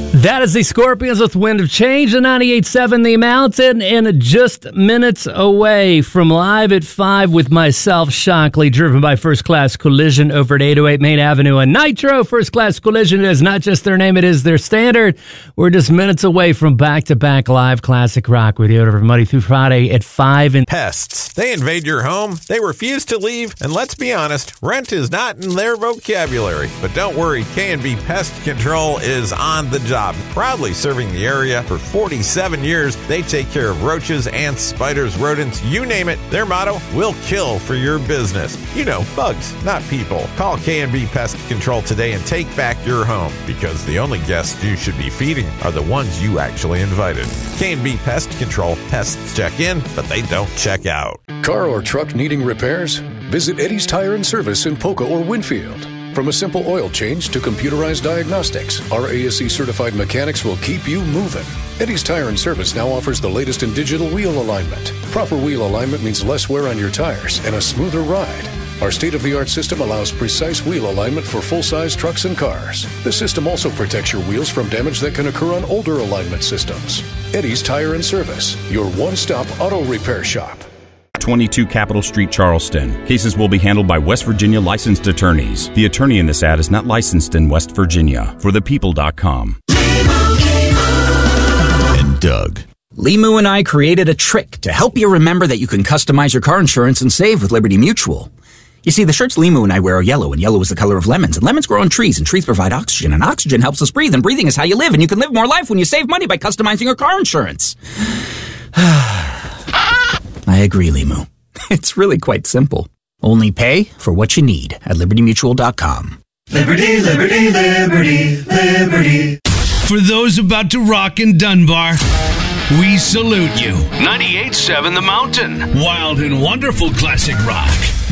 That is the Scorpions with Wind of Change, the 98.7 The Mountain, and just minutes away from Live at 5 with myself, Shockley, driven by First Class Collision over at 808 Main Avenue and Nitro. First Class Collision is not just their name, it is their standard. We're just minutes away from back-to-back live classic rock with you every Monday through Friday at 5. And pests. They invade your home, they refuse to leave, and let's be honest, rent is not in their vocabulary. But don't worry, K&B Pest Control is on the job. Proudly serving the area for 47 years, they take care of roaches, ants, spiders, rodents, you name it. Their motto, we'll kill for your business. You know, bugs, not people. Call K&B Pest Control today and take back your home, because the only guests you should be feeding are the ones you actually invited. K&B Pest Control. Pests check in, but they don't check out. Car or truck needing repairs? Visit Eddie's Tire and Service in Polka or Winfield. From a simple oil change to computerized diagnostics, our ASE-certified mechanics will keep you moving. Eddie's Tire and Service now offers the latest in digital wheel alignment. Proper wheel alignment means less wear on your tires and a smoother ride. Our state-of-the-art system allows precise wheel alignment for full-size trucks and cars. The system also protects your wheels from damage that can occur on older alignment systems. Eddie's Tire and Service, your one-stop auto repair shop. 22 Capitol Street, Charleston. Cases will be handled by West Virginia licensed attorneys. The attorney in this ad is not licensed in West Virginia. ForThePeople.com. And Doug. Limu and I created a trick to help you remember that you can customize your car insurance and save with Liberty Mutual. You see, the shirts Limu and I wear are yellow, and yellow is the color of lemons, and lemons grow on trees, and trees provide oxygen, and oxygen helps us breathe, and breathing is how you live, and you can live more life when you save money by customizing your car insurance. I agree, Limu. It's really quite simple. Only pay for what you need at LibertyMutual.com. Liberty, liberty, liberty, liberty. For those about to rock in Dunbar, we salute you. 98.7 The Mountain. Wild and wonderful classic rock.